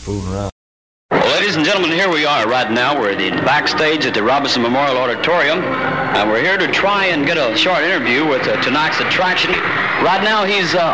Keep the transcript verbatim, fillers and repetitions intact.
fooling around. Well, ladies and gentlemen, here we are right now. We're at the backstage at the Robinson Memorial Auditorium, and we're here to try and get a short interview with uh, tonight's attraction. Right now, he's uh,